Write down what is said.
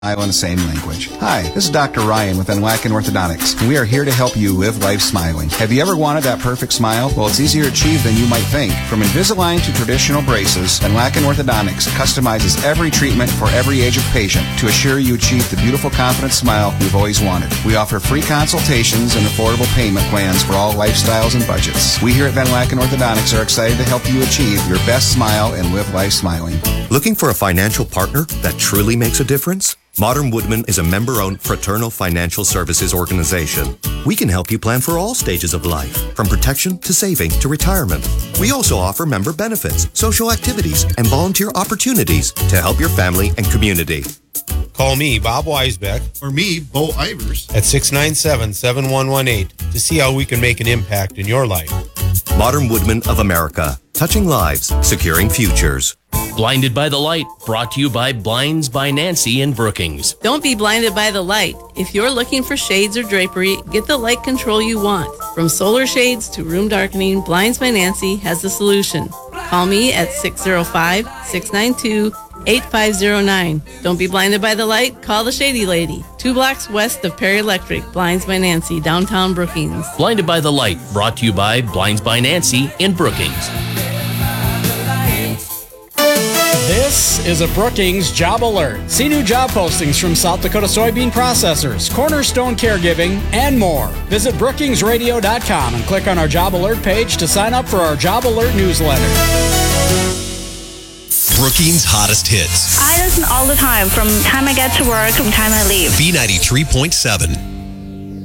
in the same language. Hi, this is Dr. Ryan with Enlakin Orthodontics, and we are here to help you live life smiling. Have you ever wanted that perfect smile? Well, it's easier to achieve than you might think. From Invisalign to traditional braces, Enlakin Orthodontics customizes every treatment for every age of patient to assure you achieve the beautiful, confident smile you've always wanted. We offer free consultations and affordable payment plans for all lifestyles and budgets. We here at Enlakin Orthodontics are excited to help you achieve your best smile and live life smiling. Looking for a financial partner that truly makes a difference? Modern Woodman is a member-owned fraternal financial services organization. We can help you plan for all stages of life, from protection to saving to retirement. We also offer member benefits, social activities, and volunteer opportunities to help your family and community. Call me, Bob Weisbeck, or me, Bo Ivers, at 697-7118 to see how we can make an impact in your life. Modern Woodman of America, touching lives, securing futures. Blinded by the Light, brought to you by Blinds by Nancy in Brookings. Don't be blinded by the light. If you're looking for shades or drapery, get the light control you want. From solar shades to room darkening, Blinds by Nancy has the solution. Call me at 605-692-8509. Don't be blinded by the light, call the Shady Lady. 2 blocks west of Perry Electric, Blinds by Nancy, downtown Brookings. Blinded by the Light, brought to you by Blinds by Nancy in Brookings. This is a Brookings Job Alert. See new job postings from South Dakota soybean processors, Cornerstone Caregiving, and more. Visit brookingsradio.com and click on our Job Alert page to sign up for our Job Alert newsletter. Brookings' hottest hits. I listen all the time, from time I get to work, from time I leave. B93.7.